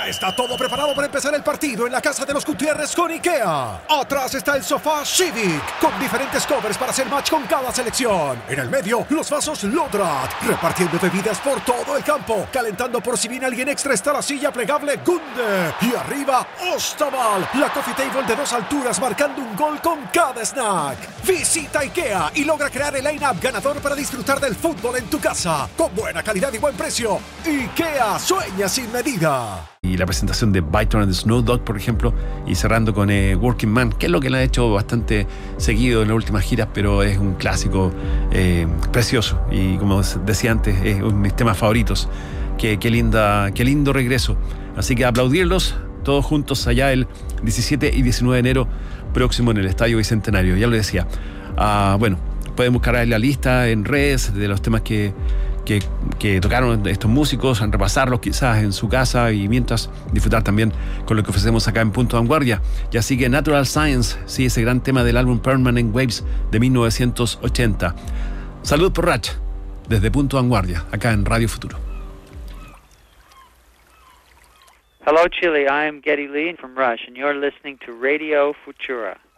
Ya está todo preparado para empezar el partido en la casa de los Gutiérrez con IKEA. Atrás está el sofá Civic, con diferentes covers para hacer match con cada selección. En el medio, los vasos Lodrat, repartiendo bebidas por todo el campo. Calentando por si viene alguien extra está la silla plegable Gunde. Y arriba, Ostaval, la coffee table de 2 alturas marcando un gol con cada snack. Visita IKEA y logra crear el line-up ganador para disfrutar del fútbol en tu casa. Con buena calidad y buen precio. IKEA sueña sin medida. Y la presentación de Byton and the Snow Dog, por ejemplo, y cerrando con Working Man, que es lo que le ha hecho bastante seguido en las últimas giras, pero es un clásico precioso. Y como decía antes, es uno de mis temas favoritos. Qué lindo regreso. Así que aplaudirlos todos juntos allá el 17 y 19 de enero próximo en el Estadio Bicentenario. Ya lo decía. Bueno, pueden buscar ahí la lista en redes de los temas que tocaron estos músicos, repasarlos quizás en su casa y mientras disfrutar también con lo que ofrecemos acá en Punto Vanguardia. Y así que Natural Science, sí, ese gran tema del álbum Permanent Waves de 1980. Salud por Rach, desde Punto Vanguardia, acá en Radio Futuro. Hello, Chile. I am Geddy Lee from Rush, and you're listening to Radio Futura.